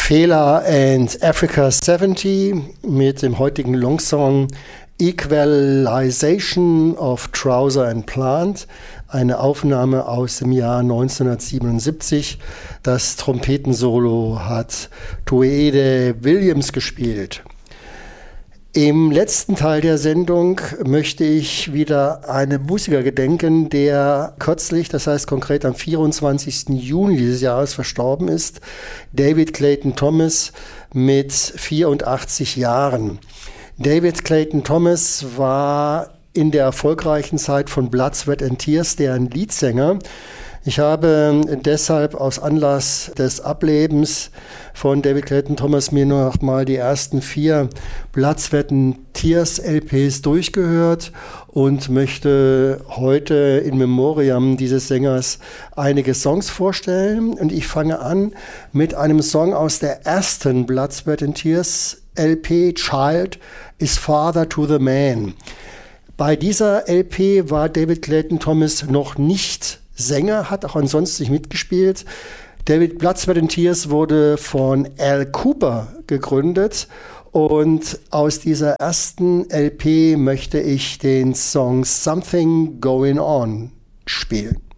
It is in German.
Fela and Africa 70 mit dem heutigen Longsong Equalization of Trouser and Plant, eine Aufnahme aus dem Jahr 1977. Das Trompetensolo hat Tuede Williams gespielt. Im letzten Teil der Sendung möchte ich wieder einem Musiker gedenken, der kürzlich, das heißt konkret am 24. Juni dieses Jahres verstorben ist, David Clayton Thomas mit 84 Jahren. David Clayton Thomas war in der erfolgreichen Zeit von Blood, Sweat and Tears deren Leadsänger. Ich habe deshalb aus Anlass des Ablebens von David Clayton Thomas mir nur noch mal die ersten 4 Blood, Sweat and Tears LPs durchgehört und möchte heute in Memoriam dieses Sängers einige Songs vorstellen. Und ich fange an mit einem Song aus der ersten Blood, Sweat and Tears LP, Child is Father to the Man. Bei dieser LP war David Clayton Thomas noch nicht Sänger, hat auch ansonsten nicht mitgespielt. Blood, Sweat and Tears wurde von Al Cooper gegründet und aus dieser ersten LP möchte ich den Song Something Going On spielen.